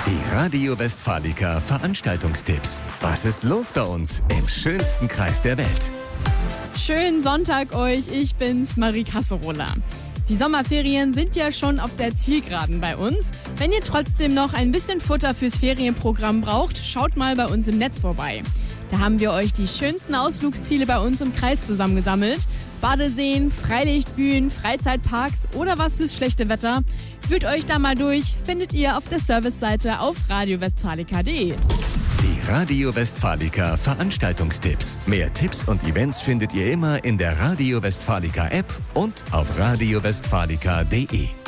Die Radio Westfalica Veranstaltungstipps. Was ist los bei uns im schönsten Kreis der Welt? Schönen Sonntag euch, ich bin's, Marie Kasserola. Die Sommerferien sind ja schon auf der Zielgeraden bei uns. Wenn ihr trotzdem noch ein bisschen Futter fürs Ferienprogramm braucht, schaut mal bei uns im Netz vorbei. Da haben wir euch die schönsten Ausflugsziele bei uns im Kreis zusammengesammelt. Badeseen, Freilichtbühnen, Freizeitparks oder was fürs schlechte Wetter. Fühlt euch da mal durch, findet ihr auf der Serviceseite auf radiowestfalica.de. Die Radio Westfalica Veranstaltungstipps. Mehr Tipps und Events findet ihr immer in der Radio Westfalica App und auf radiowestfalica.de.